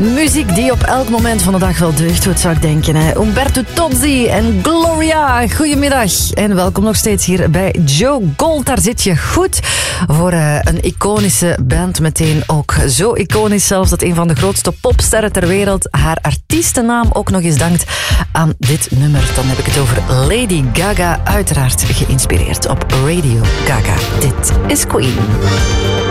Muziek die op elk moment van de dag wel deugd doet, zou ik denken. Hè? Umberto Tozzi en Gloria, goedemiddag. En welkom nog steeds hier bij Joe Gold. Daar zit je goed voor een iconische band. Meteen ook zo iconisch zelfs dat een van de grootste popsterren ter wereld haar artiestennaam ook nog eens dankt aan dit nummer. Dan heb ik het over Lady Gaga, uiteraard geïnspireerd op Radio Gaga. Dit is Queen.